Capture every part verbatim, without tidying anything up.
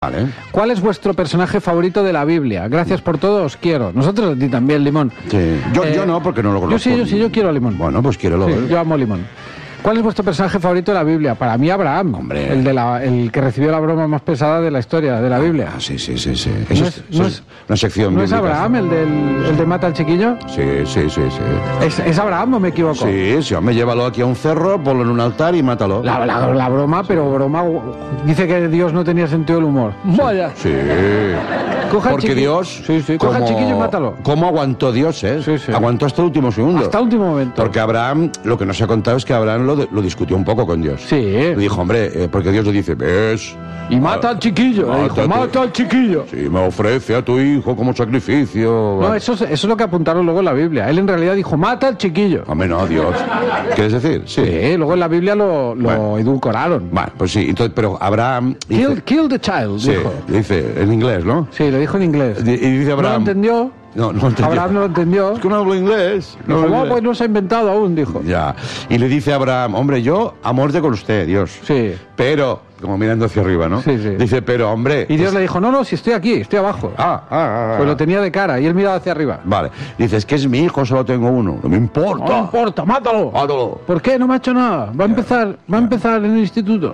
Vale. ¿Cuál es vuestro personaje favorito de la Biblia? Gracias por todo, os quiero. Nosotros a ti también, Limón. Sí. Yo, Eh, yo no, porque no lo conozco. Yo sí, yo sí, yo quiero a Limón. Bueno, pues quiérelo. Sí, ¿eh? yo amo Limón. ¿Cuál es vuestro personaje favorito de la Biblia? Para mí, Abraham. Hombre. El, de la, el que recibió la broma más pesada de la historia de la Biblia. Ah, sí, sí, sí, sí. Eso ¿No es, es- eso no es es- una sección ¿No es bíblica. Abraham el, del, el de mata al chiquillo? Sí, sí, sí, sí. ¿Es, ¿Es Abraham o me equivoco? Sí, sí, hombre, llévalo aquí a un cerro, ponlo en un altar y mátalo. La, la- la broma, pero broma... Dice que Dios no tenía sentido del humor. Vaya. Sí. Coja al Porque chiqui- Dios... Sí, sí, coja al chiquillo y mátalo. ¿Cómo aguantó Dios, eh? Sí, sí. Aguantó hasta el último segundo. Hasta el último momento. Porque Abraham, lo que no se ha contado es que Abraham lo, lo discutió un poco con Dios. Sí. Le dijo, hombre, eh, porque Dios le dice, ves... Y mata al chiquillo. Le dijo, Mata a tu- mata al chiquillo. Sí, me ofrece a tu hijo como sacrificio. No, eso es, eso es lo que apuntaron luego en la Biblia. Él en realidad dijo, mata al chiquillo. Hombre, no, Dios. ¿Quieres decir? Sí. Sí, luego en la Biblia lo, lo Bueno. edulcoraron. Vale, pues sí, entonces, pero Abraham... dice- Kill, kill the child, sí, dijo. dice en inglés, ¿no? Sí, lo dijo en inglés. Y y dice No lo Abraham... entendió. No, no entendió. Abraham no lo entendió. Es que no hablo inglés. No Dijo, hablo "Oh, inglés". pues no se ha inventado aún, dijo. Ya. Y le dice a Abraham, hombre, yo a muerte con usted, Dios. Sí. Pero, como mirando hacia arriba, ¿no? Sí, sí. Dice, pero, hombre... Y Dios pues- le dijo, no, no, si estoy aquí, estoy abajo. Ah, ah, ah, ah. Pues lo tenía de cara y él miraba hacia arriba. Vale. Dice, es que es mi hijo, solo tengo uno. No me importa. No importa, mátalo. Mátalo. ¿Por qué? No me ha hecho nada. Va a empezar, va a empezar en el instituto.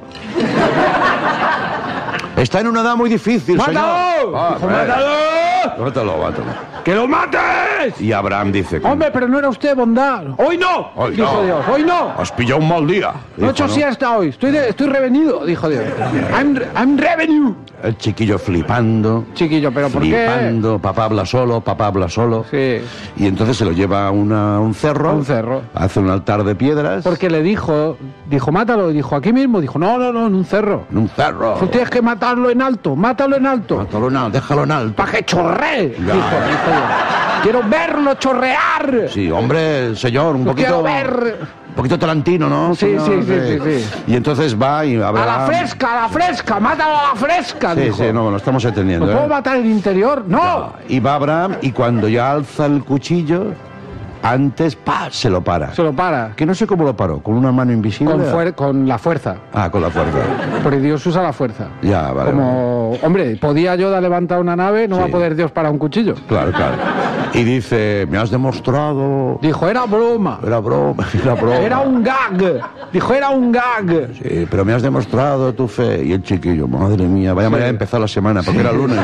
Está en una edad muy difícil, ¡Mátalo! señor. Ah, Dijo, vale. ¡mátalo! Mátalo, mátalo. ¡Que lo mates! Y Abraham dice... Hombre, pero no era usted bondad. ¡Hoy no! Hoy dijo no. Dios. ¡Hoy no! Has pillado un mal día. No he hecho Dijo, ¿no? siesta hoy. Estoy, de- estoy revenido, dijo Dios. I'm, I'm revenue. El chiquillo flipando. Chiquillo, ¿pero por qué? flipando. Papá habla solo, papá habla solo. Sí. Y entonces se lo lleva a una- a un cerro. A un cerro. Hace un altar de piedras. Porque le dijo, dijo, mátalo. Dijo, aquí mismo. Dijo, no, no, no, en un cerro. En un cerro. Tú tienes que matarlo en alto. Mátalo en alto. Mátalo en alto, déjalo en alto. Para que chorree. Ya. Dijo, dijo Dios. Quiero verlo chorrear. Sí, hombre, señor, un Lo poquito... quiero ver. Un poquito Tarantino, ¿no? Sí, señor? sí, sí, sí, sí. Y entonces va y A Abraham... la fresca, a la fresca. Mátalo a la fresca. Sí, dijo. sí, no, lo estamos entendiendo. ¿Me ¿eh? puedo matar en el interior? No. Y va Abraham y cuando ya alza el cuchillo, antes, ¡pa!, se lo para. Se lo para. Que no sé cómo lo paró, con una mano invisible. Con, fuer- con la fuerza. Ah, con la fuerza. Porque Dios usa la fuerza. Ya, vale. Como, hombre, podía Yoda levantar una nave, no Sí. va a poder Dios parar un cuchillo. Claro, claro. Y dice, me has demostrado... Dijo, era broma. Era broma, era broma. Era un gag. Dijo, era un gag. Sí, pero me has demostrado tu fe. Y el chiquillo, madre mía, vaya manera de empezar la semana, porque era lunes.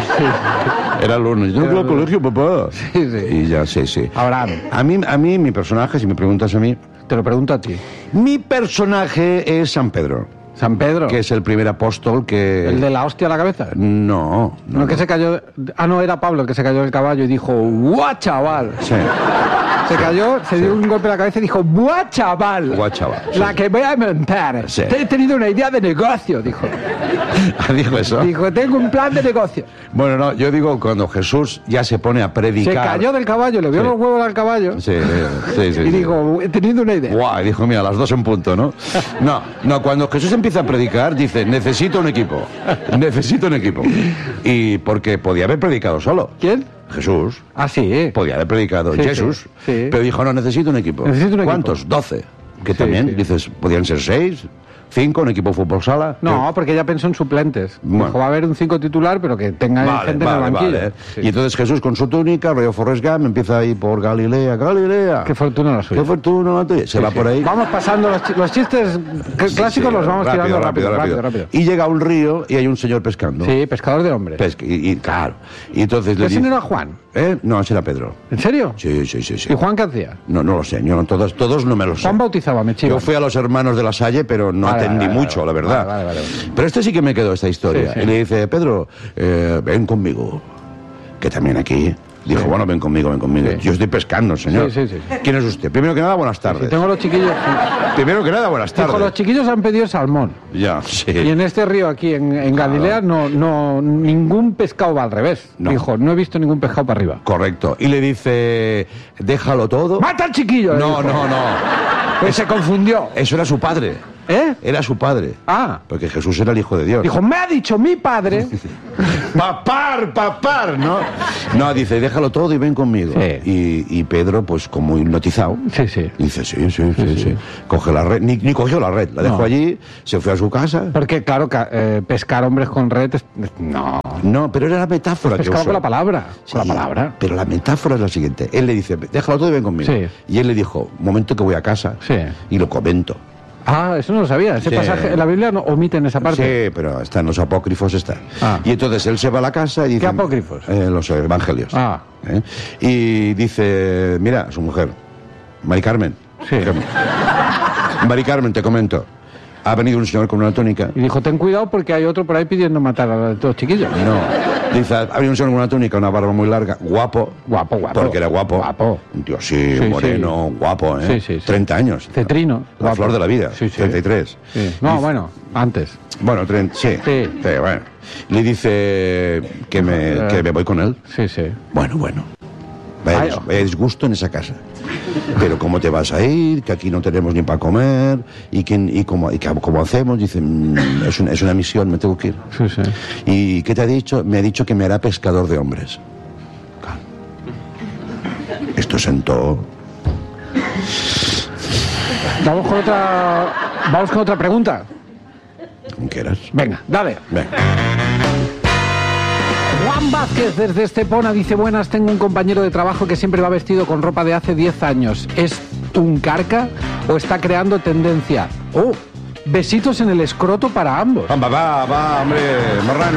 Era lunes. Yo tengo que ir al colegio, papá. Sí, sí. Y ya, sí, sí. Abraham, A mí, a mí, mi personaje, si me preguntas a mí, te lo pregunto a ti. mi personaje es San Pedro, San Pedro, que es el primer apóstol que... el de la hostia a la cabeza. No, No, no. el que se cayó. Ah, no, era Pablo el que se cayó del caballo y dijo, ¡buah, chaval! Sí, Se cayó, se dio un golpe en la cabeza y dijo, ¡buah, chaval! Buah, chaval, sí. La que voy a inventar. Sí. He tenido una idea de negocio, dijo. dijo eso. Dijo, tengo un plan de negocio. Bueno, no, yo digo cuando Jesús ya se pone a Se predicar... cayó del caballo, le vio Sí. los huevos al caballo Sí, sí, sí. y sí. dijo, he tenido una idea. Guau, y dijo, mira, las dos en punto, ¿no? No, no, cuando Jesús empieza a predicar, dice, necesito un equipo, necesito un equipo. Y porque podía haber predicado solo. ¿Quién? Jesús Ah, sí. podía haber predicado Sí, Jesús, sí, sí. pero dijo, no, necesito un equipo. Necesito un equipo. ¿Cuántos? Doce. Que Sí, también, sí. dices, podían ser seis, cinco, un equipo fútbol sala. No, porque ella pensó en suplentes. Bueno. Dijo, va a haber un cinco titular, pero que tenga Vale, gente vale, en el banquillo. vale. Sí. Y entonces Jesús con su túnica, rollo Forrest Gump, empieza ahí por Galilea, Galilea. Qué fortuna la suya. Qué fortuna la tuya. Se va Sí, por sí. ahí. Vamos pasando los, chi- los chistes c- Sí, clásicos, sí, los vamos tirando rápido rápido, rápido, Y llega a un río y hay un señor pescando. Sí, pescador de hombres. Pesca, y, y, claro. Y entonces le ¿Ese dice... no era Juan? ¿Eh? No, ese era Pedro. ¿En serio? Sí, sí, sí, sí. ¿Y Juan qué hacía? No, no lo sé. Yo no, todos, todos no me lo sé. Juan bautizaba, me chivo. Yo fui a los hermanos de la Salle, pero no Vale, atendí vale, mucho, vale, la verdad. vale, vale, vale. Pero este sí que me quedó esta historia. Sí, sí. Y le dice, Pedro, eh, ven conmigo. Que también aquí. Dijo, Sí. bueno, ven conmigo, ven conmigo. Sí. Yo estoy pescando, señor. Sí, sí, sí. ¿Quién es usted? Primero que nada, buenas tardes. Si tengo los chiquillos... Primero que nada, buenas Dijo, tardes. los chiquillos han pedido salmón. Ya, sí. Y en este río aquí, en, en Galilea, no, no, ningún pescado va al revés. No. Dijo, no he visto ningún pescado para arriba. Correcto. Y le dice, déjalo todo. ¡Mata al chiquillo! le No, dijo. no, no. Pues se confundió. Eso era su padre. ¿Eh? Era su padre. Ah. Porque Jesús era el hijo de Dios. Dijo, me ha dicho mi padre. Papar, papar, ¿no? No, dice, déjalo todo y ven conmigo. Sí. Y, y Pedro, pues como hipnotizado, Sí, sí. dice, sí, sí, sí, Sí, sí. sí. Coge la red, ni, ni cogió la red, la dejó No. allí, se fue a su casa. Porque, claro, ca- eh, pescar hombres con red... es- No. No, pero era la metáfora que Pescaba usó. con la palabra. Sí, Con la palabra. Pero la metáfora es la siguiente. Él le dice, déjalo todo y ven conmigo. Sí. Y él le dijo, un momento que voy a casa. Sí. Y lo comento. Ah, eso no lo sabía. Ese Sí. pasaje en la Biblia no omiten esa parte. Sí, pero está en los apócrifos, está. Ah. Y entonces él se va a la casa y dice... ¿Qué apócrifos? Eh, los evangelios. Ah. ¿Eh? Y dice, mira, su mujer, Mari Carmen. Sí. Mari Carmen, te comento. Ha venido un señor con una túnica. Y dijo, ten cuidado porque hay otro por ahí pidiendo matar a los dos chiquillos. No, dice, ha venido un señor con una túnica, una barba muy larga, guapo. Guapo, guapo. Porque era guapo. Guapo. Un tío así, Sí, moreno, guapo, ¿eh? Sí, sí, sí. treinta años. Cetrino. La Guapo. flor de la vida. Sí, sí. treinta y tres. Sí. No, Dice- bueno, antes. Bueno, treinta, sí. Sí. Sí, bueno. Le dice que me, que me voy con él. Sí, sí. Bueno, bueno. Vaya, Ay, dis- oh. vaya disgusto en esa casa. Pero ¿cómo te vas a ir? Que aquí no tenemos ni para comer. ¿Y, quién, y, cómo, y cómo, cómo hacemos? Dice, "Mm, es, un- es una misión, me tengo que ir. Sí, sí. ¿Y qué te ha dicho? Me ha dicho que me hará pescador de hombres. Esto sentó. Vamos con otra... Vamos con otra pregunta. ¿Cómo quieras? Venga, dale. Venga. Juan Vázquez desde Estepona dice, buenas, tengo un compañero de trabajo que siempre va vestido con ropa de hace diez años. ¿Es un carca o está creando tendencia? Oh, besitos en el escroto para ambos. Va, va, va, hombre, marrano.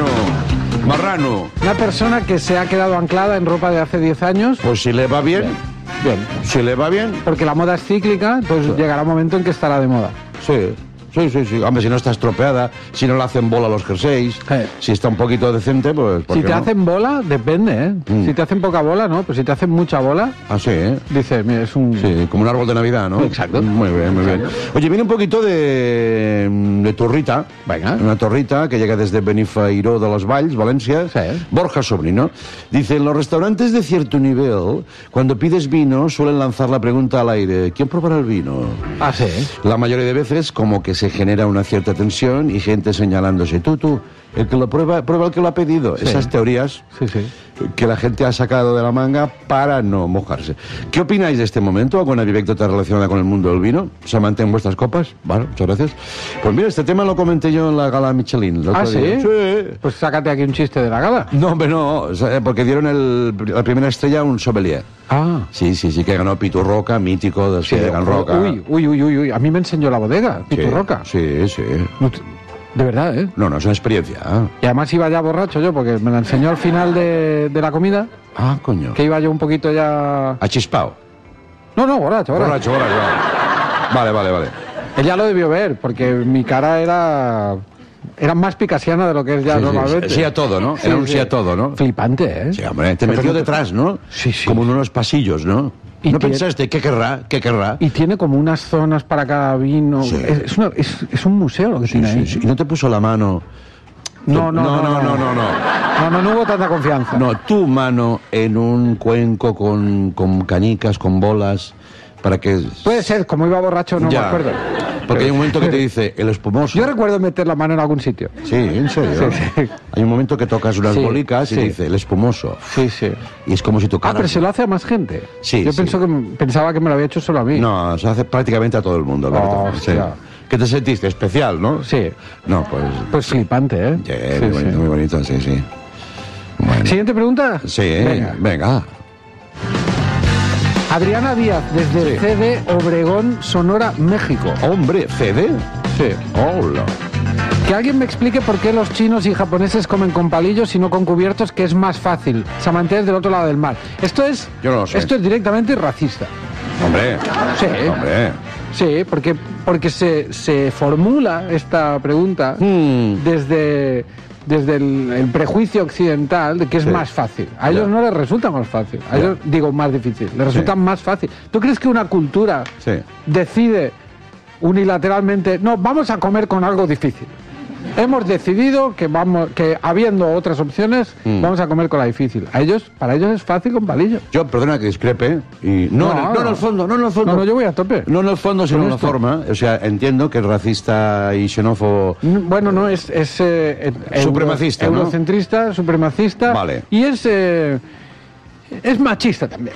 Marrano. Una persona que se ha quedado anclada en ropa de hace diez años. Pues si le va bien, Bien, si le va bien, porque la moda es cíclica, pues llegará un momento en que estará de moda. sí. Sí, sí, sí. Hombre, si no está estropeada, si no le hacen bola los jerseys, Eh. si está un poquito decente, pues... ¿por Si qué te no? hacen bola, depende, ¿eh? Mm. Si te hacen poca bola, no, pero si te hacen mucha bola, Ah, sí, ¿eh? dices, mira, es un... Sí, como un árbol de Navidad, ¿no? Exacto. Muy bien, muy bien. Oye, viene un poquito de, de turrita. Venga. Una torrita que llega desde Benifairó de los Valls, Valencia. Sí. Borja Sobrino. Dice, en los restaurantes de cierto nivel, cuando pides vino, suelen lanzar la pregunta al aire, ¿quién probará el vino? Ah, sí. La mayoría de veces como que se genera una cierta tensión y gente señalándose, tú, tú, el que lo prueba, prueba el que lo ha pedido. Sí. Esas teorías Sí, sí. que la gente ha sacado de la manga para no mojarse. ¿Qué opináis de este momento? ¿Alguna anécdota relacionada con el mundo del vino? ¿Se mantienen vuestras copas? Vale, muchas gracias. Pues mira, este tema lo comenté yo en la gala Michelin. el otro Ah, ¿sí? día. Sí. Pues sácate aquí un chiste de la gala. No, hombre, no, o sea, porque dieron el- la primera estrella a un sommelier. Ah. Sí, sí, sí, que ganó Pitu Roca, mítico del sí, de Gan Roca. Uy, uy, uy, uy, uy. A mí me enseñó la bodega, Sí, Pitu Roca. Sí, sí. No te- De verdad, ¿eh? No, no, es una experiencia. Ah, Y además iba ya borracho yo, porque me la enseñó al final de, de la comida, ah coño. que iba yo un poquito ya... Achispao. No, no, borracho, borracho. Borracho, borracho. Vale, vale, vale. Ella lo debió ver, porque mi cara era... Era más picasiana de lo que es ya Sí, sí, normalmente. sí a todo, ¿no? Era un sí a todo, ¿no? Flipante, ¿eh? Sí, hombre, te Pero metió no te- detrás, ¿no? Sí, sí. Como en unos pasillos, ¿no? Y ¿No tiene- pensaste qué querrá? ¿Qué querrá? Y tiene como unas zonas para cada vino. Sí. Es, es una- es- es un museo lo que Sí, tiene sí, ahí. sí. ¿Y no te puso la mano? No, no, no, no, no, no, no. No, no, no hubo tanta confianza. No, tu mano en un cuenco con, con canicas, con bolas, para que... Puede ser, como iba borracho, no Ya. me acuerdo. Porque hay un momento que te dice, el espumoso... Yo recuerdo meter la mano en algún sitio. Sí, en serio. Sí, sí. Hay un momento que tocas unas Sí, bolicas y sí. dice, el espumoso. Sí, sí. Y es como si Ah, tocaras... pero se lo hace a más gente. Sí, Yo sí. pienso que, pensaba que me lo había hecho solo a mí. No, se hace prácticamente a todo el mundo, Alberto. Hostia. Sí. ¿Qué te sentiste? ¿Especial, no? Sí. No, pues... Pues flipante, ¿eh? Sí, Sí, muy sí. bonito, muy bonito, sí, sí. Bueno. Siguiente pregunta. Sí, Venga. venga. Adriana Díaz, desde Sí. C D Obregón, Sonora, México. Hombre, ¿Fede? Sí. Hola. Que alguien me explique por qué los chinos y japoneses comen con palillos y no con cubiertos, que es más fácil. Samantés del otro lado del mar. Esto es, Yo no lo sé. esto es directamente racista. Hombre. Sí. Hombre. Sí, porque, porque se, se formula esta pregunta Hmm. desde, desde el, el prejuicio occidental de que es Sí. más fácil. A Ya. ellos no les resulta más fácil. A Ya. ellos, digo, más difícil. Les resulta Sí. más fácil. ¿Tú crees que una cultura Sí. decide unilateralmente, no, vamos a comer con algo difícil? Hemos decidido que vamos, que habiendo otras opciones, mm. vamos a comer con la difícil. A ellos, para ellos es fácil con palillo. Yo, perdona que discrepe, y no, no, en el, no, no en el fondo, no en el fondo. No, no, yo voy a tope. No en el fondo, sino en la forma. O sea, entiendo que es racista y xenófobo. Bueno, no, es... es eh, supremacista, euro, ¿no? Eurocentrista, supremacista. Vale. Y es... Eh, es machista también.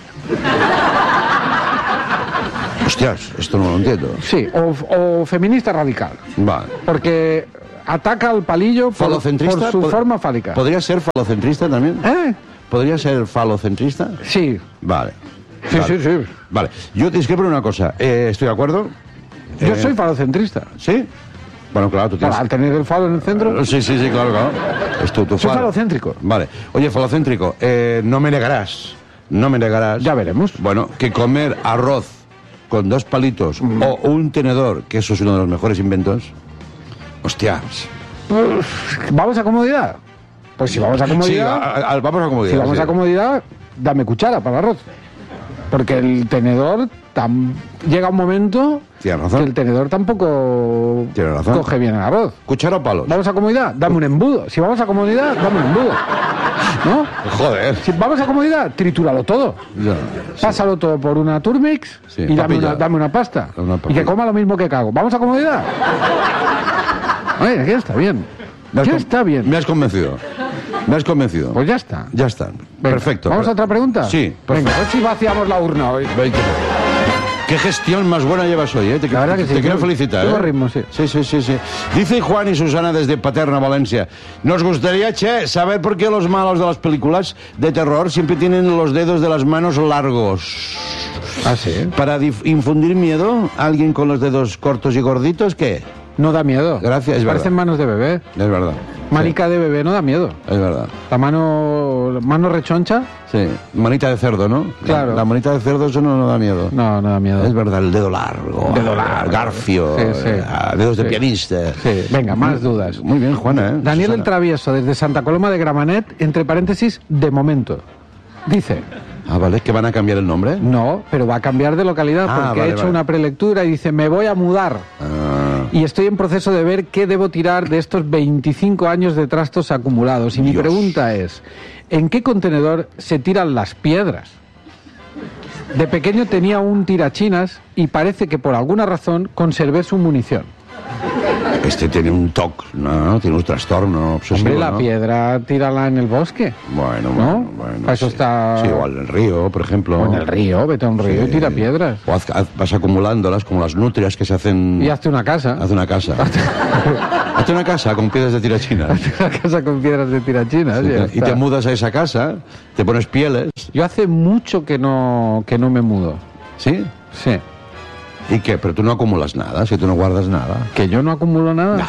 Hostias, esto no lo entiendo. Sí, o, o feminista radical. Vale. Porque ataca al palillo por, por su forma fálica. ¿Podría ser falocentrista también? ¿Eh? ¿Podría ser falocentrista? Sí. Vale. Sí, vale. sí, sí. Vale. Yo discrepo en una cosa. Eh, ¿Estoy de acuerdo? Yo eh... soy falocentrista. ¿Sí? Bueno, claro, tú tienes... Al tener el falo en el centro... Sí, sí, sí, claro, claro. Es tu, tu Soy falo. falocéntrico. Vale. Oye, falocéntrico, eh, no me negarás, no me negarás... Ya veremos. Bueno, que comer arroz con dos palitos mm. o un tenedor, que eso es uno de los mejores inventos... Hostias. Pues, ¿vamos a comodidad? Pues si vamos a comodidad... Sí, a, a, vamos a comodidad. Si vamos sí. a comodidad, dame cuchara para el arroz. Porque el tenedor... Tam... Llega un momento que el tenedor tampoco coge bien el arroz. ¿Cuchara o palos? ¿Vamos a comodidad? Dame un embudo. Si vamos a comodidad, dame un embudo. ¿No? Joder. Si vamos a comodidad, tritúralo todo. Ya, sí. Pásalo todo por una Turmix sí, y dame una, dame una pasta. Una y que coma lo mismo que cago. ¿Vamos a comodidad? Oye, aquí está bien. Ya está bien. Me has convencido. Me has convencido. Pues ya está. Ya está. Venga, perfecto. ¿Vamos a otra pregunta? Sí. Perfecto. Venga, a ver si vaciamos la urna hoy. Qué gestión más buena llevas hoy, ¿eh? Te, la verdad que te, sí, te quiero felicitar, ¿eh? Ritmo, sí. Sí, sí, sí, sí. Dice Juan y Susana desde Paterna, Valencia. Nos gustaría, che, saber por qué los malos de las películas de terror siempre tienen los dedos de las manos largos. ¿Ah, sí? Para infundir miedo, ¿alguien con los dedos cortos y gorditos, qué? No da miedo. Gracias, es Parecen verdad. manos de bebé. Es verdad. Manica sí. de bebé no da miedo. Es verdad. La mano mano rechoncha. Sí. Manita de cerdo, ¿no? Claro. La, la manita de cerdo eso no, no da miedo. No, no da miedo. Es verdad, el dedo largo. El dedo largo. Garfio. Sí, sí. Eh, dedos de sí. pianista. Sí. Venga, más muy, dudas. Muy bien, Juana, ¿eh? Daniel Susana. el Travieso, desde Santa Coloma de Gramenet, entre paréntesis, de momento. Dice... Ah, vale, ¿que van a cambiar el nombre? No, pero va a cambiar de localidad ah, porque vale, ha hecho vale. una prelectura y dice, me voy a mudar. Ah. Y estoy en proceso de ver qué debo tirar de estos veinticinco años de trastos acumulados. Y mi Dios. pregunta es, ¿en qué contenedor se tiran las piedras? De pequeño tenía un tirachinas y parece que por alguna razón conservé su munición. Este tiene un T O C, ¿no? Tiene un trastorno obsesivo, Hombre, la ¿no? piedra tírala en el bosque. Bueno, ¿no? bueno, bueno. Para eso sí. está... Sí, igual en el río, por ejemplo. O en el río, vete a un río Sí. y tira piedras. O haz, haz, vas acumulándolas como las nutrias que se hacen... Y hazte una casa. Haz una casa. Hazte una casa con piedras de tirachinas. Hazte una casa con piedras de tirachinas. Sí, y, ya y está. te mudas a esa casa, te pones pieles. Yo hace mucho que no, que no me mudo. ¿Sí? Sí. ¿Y qué? Pero tú no acumulas nada, si tú no guardas nada. ¿Que yo no acumulo nada?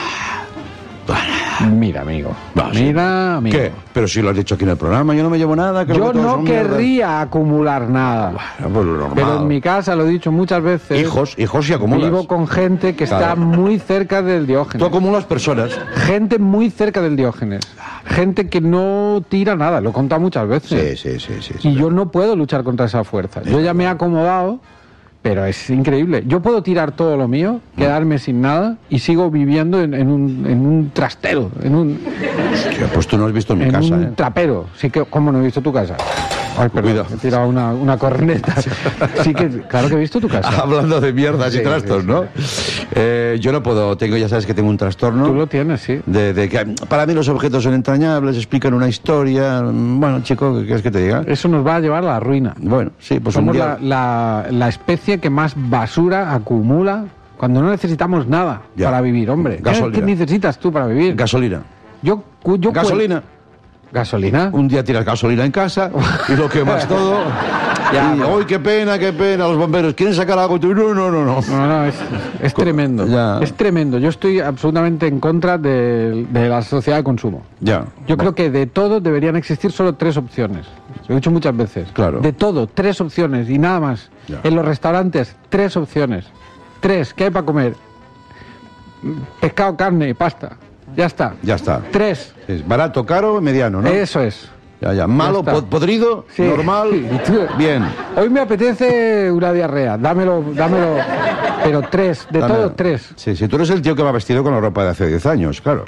Mira, amigo. No, sí. Mira, amigo. ¿Qué? Pero si lo has dicho aquí en el programa, yo no me llevo nada. Que lo Yo que todos no son mierdas. querría acumular nada. Bueno, pues lo normal. Pero en mi casa, lo he dicho muchas veces, Hijos, hijos y acumulas. vivo con gente que Claro. está muy cerca del Tú Diógenes. acumulas personas. Gente muy cerca del Diógenes. Gente que no tira nada, lo he contado muchas Sí, veces. sí, sí, sí. sí. Y yo no puedo luchar contra esa fuerza. Yo ya me he acomodado, pero es increíble. Yo puedo tirar todo lo mío, quedarme sin nada y sigo viviendo en, en, un, en un trastero, en un, Hostia, pues tú no has visto mi en casa, un ¿eh? trapero. Sí que, ¿cómo no he visto tu casa? Ay, perdón, Cuidado. he tirado una, una corneta. Sí que, claro que he visto tu casa. Hablando de mierdas y Sí, trastos, sí, ¿no? Eh, yo no puedo, tengo, ya sabes que tengo un trastorno. Tú lo tienes, sí. De, de que para mí los objetos son entrañables, explican una historia. Bueno, chico, ¿qué quieres que te diga? Eso nos va a llevar a la ruina. Bueno, sí, pues un Somos día... la, la, la especie que más basura acumula cuando no necesitamos nada Ya. para vivir, hombre. ¿Qué, Gasolina. ¿Qué necesitas tú para vivir? Gasolina. Yo, cu- yo Gasolina. ¿Gasolina? Un día tiras gasolina en casa y lo quemas todo. Ya, y, pero- ¡ay, qué pena, qué pena! Los bomberos, ¿quieren sacar algo? Y tú, no, no, no, no. No, no, es, es tremendo. Ya. Es tremendo. Yo estoy absolutamente en contra de, de la sociedad de consumo. Ya. Yo creo que de todo deberían existir solo tres opciones. Lo he dicho muchas veces. Claro. De todo, tres opciones y nada más. Ya. En los restaurantes, tres opciones. Tres. ¿Qué hay para comer? Pescado, carne y pasta. Ya está. Ya está. Tres. Es barato, caro, mediano, ¿no? Eso es. Ya, ya. Malo, Ya está. po- podrido, Sí. normal, Y tú- bien. Hoy me apetece una diarrea. Dámelo, dámelo. Pero tres. De Dame- todo, tres. Sí, sí, tú eres el tío que va vestido con la ropa de hace diez años, claro.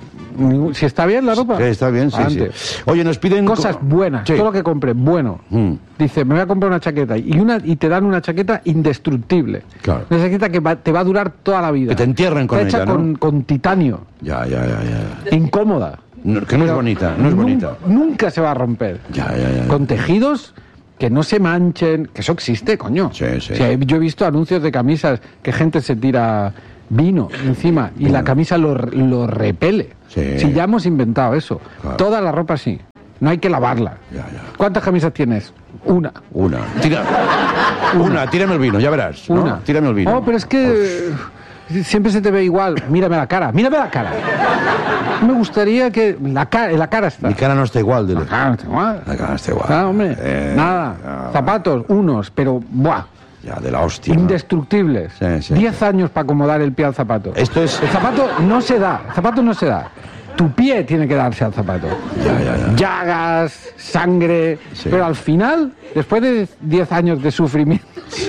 Ningún- Si está bien la ropa. Sí, está bien, sí, adelante. sí. Oye, nos piden... Cosas co- buenas, Sí. todo lo que compre, bueno. Mm. Dice, me voy a comprar una chaqueta y una y te dan una chaqueta indestructible. Claro. Una chaqueta que va- te va a durar toda la vida. Que te entierren con Está hecha ella, ¿no? con, con titanio, Ya, ya, ya, ya. incómoda. No, que no es Pero bonita, no es nun- bonita. Nunca se va a romper. Ya, ya, ya. Con tejidos que no se manchen, que eso existe, coño. Sí, sí. O sea, yo he visto anuncios de camisas que gente se tira vino encima y la camisa lo, lo repele. Sí. Si ya hemos inventado eso. Claro. Toda la ropa sí. No hay que lavarla. Ya, ya. ¿Cuántas camisas tienes? Una. Una. Tira... Una, tírame el vino, ya verás. ¿no? Una. Tírame el vino. Oh, pero es que eh, siempre se te ve igual. Mírame la cara, mírame la cara. Me gustaría que la cara, la cara está. Mi cara no está igual. De... La cara no está igual. La cara no está igual. Ah, hombre. Eh, Nada. ya. Zapatos, unos, pero ¡buah! Ya, de la hostia. ¿no? Indestructibles. Sí, sí. Diez años para acomodar el pie al zapato. Esto es... El zapato no se da. El zapato no se da. Tu pie tiene que darse al zapato. Ya, ya, ya. Llagas, sangre. Sí. Pero al final, después de diez años de sufrimiento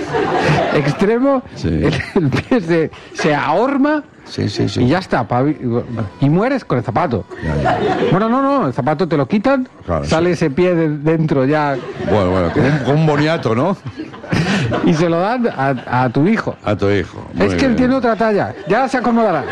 extremo, Sí. el, el pie se, se ahorma Sí, sí, sí. y ya está. pa- Y mueres con el zapato. Ya, ya. Bueno, no, no. El zapato te lo quitan, Claro, sale ese pie de dentro ya Bueno, bueno, como un, como un boniato, ¿no? y se lo dan a, a tu hijo. A tu hijo. Muy Es que él bien. tiene otra talla. Ya se acomodará.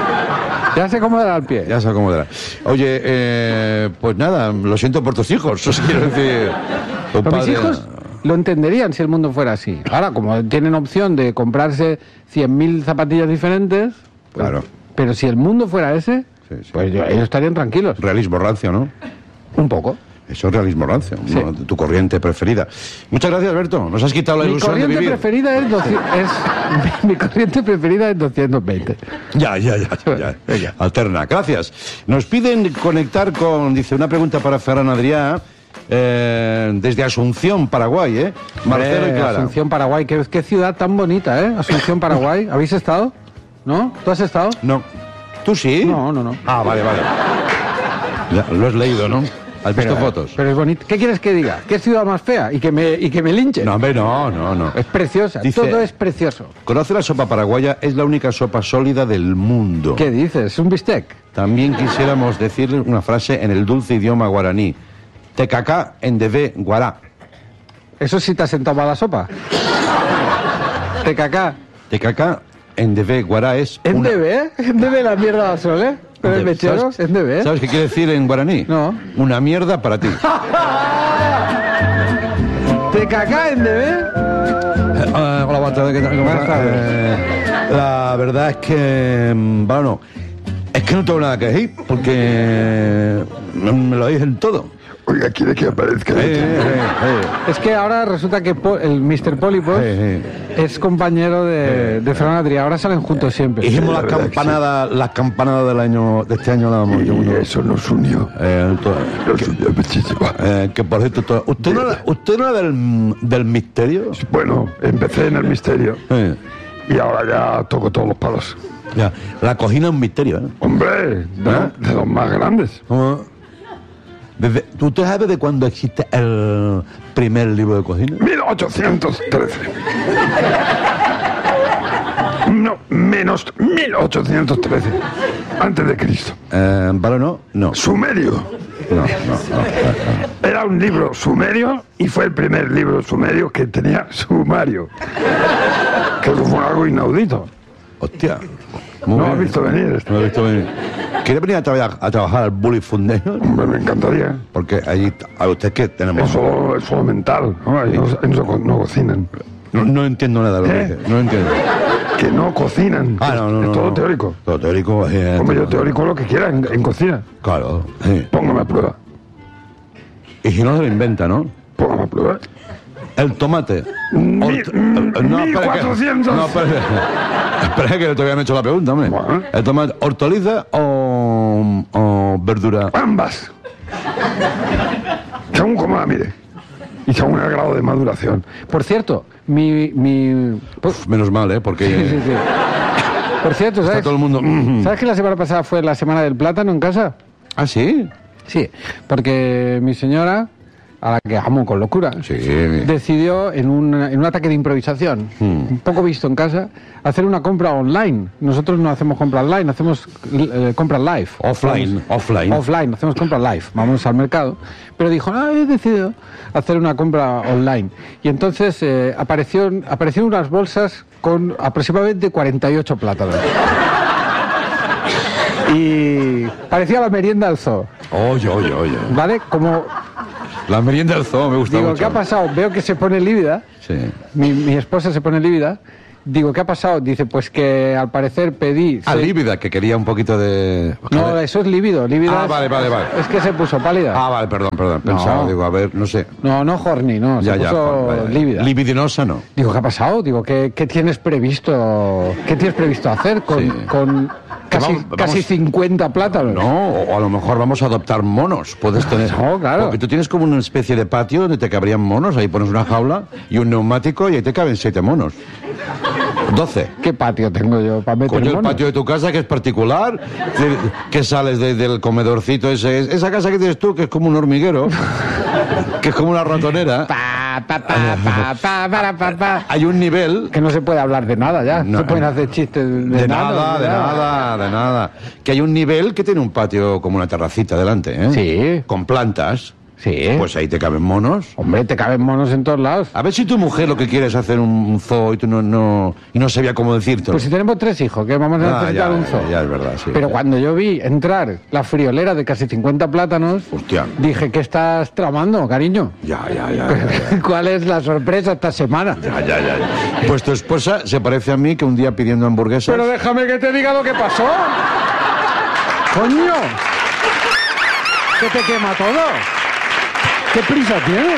Ya se acomodará el pie. Ya se acomodará. Oye, eh, pues nada, lo siento por tus hijos. Os quiero decir. tu Pero mis padre- hijos lo entenderían si el mundo fuera así. Ahora, como tienen opción de comprarse cien mil zapatillas diferentes, pues- Claro. pero si el mundo fuera ese, Sí, sí. pues yo- ellos estarían tranquilos. Realismo rancio, ¿no? Un poco. Eso es realismo rancio, Sí. ¿no? Tu corriente preferida. Muchas gracias, Alberto. Nos has quitado la Mi ilusión de corriente vivir. preferida es, doci- es mi corriente preferida es doscientos veinte. Ya, ya, ya, ya. Venga. Alterna. Gracias. Nos piden conectar con, dice, una pregunta para Ferran Adrià, eh, desde Asunción, Paraguay, ¿eh? Marcelo y Eh, Clara. Asunción, Paraguay. ¿Qué, qué ciudad tan bonita, ¿eh? Asunción, Paraguay. ¿Habéis estado? ¿No? ¿Tú has estado? No. ¿Tú sí? No, no, no. Ah, vale, vale. Ya, lo has leído, ¿no? ¿Has visto fotos? Pero es bonito. ¿Qué quieres que diga? ¿Qué ciudad más fea? Y que me, y que me linche. No, hombre, no, no, no. Es preciosa. Dice- Todo es precioso. ¿Conoce la sopa paraguaya? Es la única sopa sólida del mundo. ¿Qué dices? ¿Es un bistec? También quisiéramos decirle una frase en el dulce idioma guaraní. Tecacá en debe guará. Eso sí te has sentado para la sopa. Te cacá. Tecacá en debe guará es ¿En una... debe, eh? ¿En debe la mierda al sol, eh? Pero el mechero, ¿Sabes- ¿en debe, eh? ¿Sabes qué quiere decir en guaraní? No. Una mierda para ti. ¿Te cacá en debe? Ah, hola, buenas tardes, ¿qué tal? ¿Cómo Buenas estás? tardes. Eh, la verdad es que, mm, bueno, es que no tengo nada que decir, porque me lo dicen todo. Oiga, quiere que aparezca. Eh, eh, eh, Es que ahora resulta que Po- el mister Polipos eh, eh. es compañero de, de Ferran Adrià. Ahora salen juntos siempre. Hicimos la las verdad que campanadas, las campanadas del año, de este año la damos yo Y uno. eso nos unió. Eh, to- Nos unió muchísimo. eh, que por cierto, to- ¿usted no era, usted no era del, del misterio? Bueno, empecé en el misterio Eh, y ahora ya toco todos los palos. ya, la cocina es un misterio, ¿eh? Hombre, de, ¿Eh? de los más grandes. ¿Cómo? Desde, ¿tú ¿Usted sabe de cuándo existe el primer libro de cocina? mil ochocientos trece. No, menos mil ochocientos trece. Antes de Cristo. Eh, ¿Vale no? No. Sumerio. No, no, no. Era un libro sumerio y fue el primer libro sumerio que tenía sumario. Que eso fue algo inaudito. Hostia. Muy No bien. has visto venir esto. No he visto venir. ¿Quiere venir a, trabajar- a trabajar al Bully Foundation? Hombre, me encantaría. Porque allí, a usted que tenemos... Es solo, es solo mental. ¿no? Ahí no, ahí no co- no cocinan. No, no entiendo nada de lo que ¿Eh? dice. No entiendo. Que no cocinan. Ah, no, no, es no. todo no. teórico. Todo teórico. eh, Hombre, yo todo- teórico lo que quiera en, en cocina. Claro. Sí. Póngame a prueba. Y si no se lo inventa, ¿no? Póngame a prueba. El tomate. Mil- Hort- eh, mil espera que- cuatrocientos. No, espera. Espera que todavía no he hecho la pregunta, hombre. Bueno. ¿El tomate hortaliza o, o verdura? Ambas. Según como la mire. Y según el grado de maduración. Por cierto, mi... mi Uf, menos mal, ¿eh? Porque Sí, sí, sí. Por cierto, está ¿sabes? todo el mundo... mm. ¿Sabes que la semana pasada fue la semana del plátano en casa? ¿Ah, sí? Sí, porque mi señora a la que amo con locura, Sí. decidió en un, en un ataque de improvisación, Hmm. un poco visto en casa, hacer una compra online. Nosotros no hacemos compra online, hacemos eh, compras live. Offline, Vamos- offline. Offline, hacemos compras live. Vamos al mercado. Pero dijo, ah, he decidido hacer una compra online. Y entonces eh, apareció, aparecieron unas bolsas con aproximadamente cuarenta y ocho plátanos. Y parecía la merienda del zoo, Oye, oye, oye. ¿vale? Como, La merienda del zoo me gusta digo, mucho. ¿qué ha pasado? Veo que se pone lívida, Sí. mi, mi esposa se pone lívida. Digo, ¿qué ha pasado? Dice, pues que al parecer pedí... Ah, seis- lívida, que quería un poquito de... No, eso es lívido. Lívida Ah, es- vale, vale, vale. Es que se puso pálida. Ah, vale, perdón, perdón. Pensaba, No. digo, a ver, no sé. No, no horny, no. Ya, se ya. puso vale, vale. lívida. Libidinosa no. Digo, ¿qué ha pasado? Digo, ¿qué, qué tienes previsto qué tienes previsto hacer con, Sí. con casi, vamos- vamos- casi cincuenta plátanos? No, o a lo mejor vamos a adoptar monos. Puedes tener. No, claro. Porque tú tienes como una especie de patio donde te cabrían monos. Ahí pones una jaula y un neumático y ahí te caben siete monos. Doce. ¿Qué patio tengo yo para meter Coño, el monos? patio de tu casa que es particular, que- que sales de- del comedorcito ese, esa casa que tienes tú que es como un hormiguero, que es como una ratonera. Pa, pa, pa, pa, pa, para, pa, pa. Hay un nivel Que no se puede hablar de nada ya. No, se pueden no. hacer chistes de, de nada, de nada, de nada. Que hay un nivel que tiene un patio como una terracita delante, ¿eh? Sí. Con plantas. Sí. Pues ahí te caben monos. Hombre, te caben monos en todos lados. A ver si tu mujer lo que quiere es hacer un, un zoo y tú no, no, y no sabía cómo decirte. Pues si tenemos tres hijos, que vamos a Ah, necesitar ya, un zoo. ya, ya es verdad, sí. Pero cuando yo vi entrar la friolera de casi cincuenta plátanos, Hostia. dije, ¿qué estás tramando, cariño? Ya, ya, ya, ya, ya. ¿Cuál es la sorpresa esta semana? Ya, ya, ya, ya. Pues tu esposa se parece a mí que un día pidiendo hamburguesas. Pero déjame que te diga lo que pasó. ¡Coño! ¿Que te quema todo? ¿Qué prisa tienes?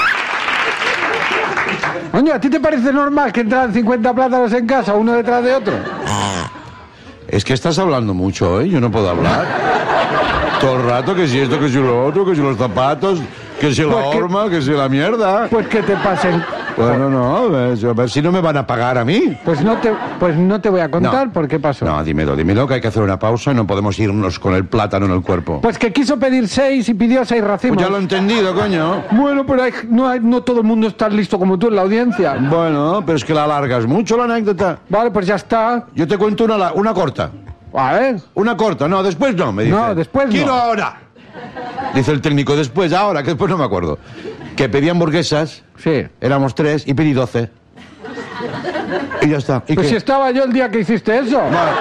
Coño, ¿a ti te parece normal que entran cincuenta plátanos en casa, uno detrás de otro? Es que estás hablando mucho, ¿eh? Yo no puedo hablar. Todo el rato, que si esto, que si lo otro, que si los zapatos, que si la Pues que- horma, que si la mierda. Pues que te pasen... Bueno, no, ves, a ver si no me van a pagar a mí. Pues no te, pues no te voy a contar No. por qué pasó. No, dímelo, dímelo, que hay que hacer una pausa y no podemos irnos con el plátano en el cuerpo. Pues que quiso pedir seis y pidió seis racimos. Pues ya lo he entendido, coño. Bueno, pero hay- no, hay- no todo el mundo está listo como tú en la audiencia. Bueno, pero es que la alargas mucho la anécdota. Vale, pues ya está. Yo te cuento una, la- una corta. A ver. Una corta, no, después no, me dice. No, después no. Quiero ahora. Dice el técnico, después, ahora, que después no me acuerdo. Que pedí hamburguesas, Sí. éramos tres y pedí doce. Y ya está. ¿Y Pues qué? si estaba yo el día que hiciste eso. Vale.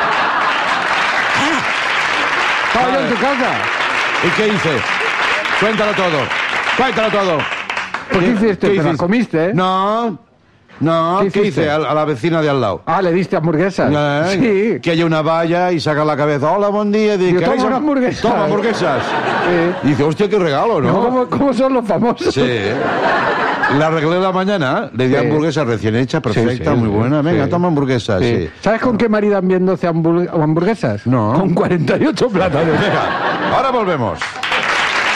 Estaba yo en tu casa. ¿Y qué hice? Cuéntalo todo. Cuéntalo todo. ¿Pues qué hiciste? ¿Te la hiciste? comiste, eh? No. No, ¿Qué ¿qué, hiciste? hice? A, a la vecina de al lado. Ah, le diste hamburguesas. Eh, Sí. Que haya una valla y saca la cabeza. Hola, buen día. Y Digo, ¿queréis toma ham- una hamburguesa. Toma hamburguesas. Sí. Y dice, hostia, qué regalo, ¿no? ¿Cómo, cómo son los famosos? Sí. La arreglé la mañana, le di Sí. hamburguesa recién hecha, perfecta, Sí, sí, muy sí. buena. Venga, Sí. toma hamburguesa, sí. Sí. ¿Sabes con qué maridan bien doce hamburg- hamburguesas? No. Con cuarenta y ocho plátanos. Venga, ahora volvemos.